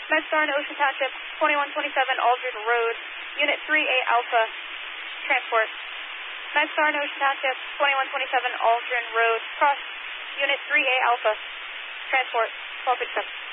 MedStar in Ocean Township, 2127 Aldrin Road, Unit 3A Alpha, transport. MedStar in Ocean Township, 2127 Aldrin Road, cross Unit 3A Alpha, transport, 1267.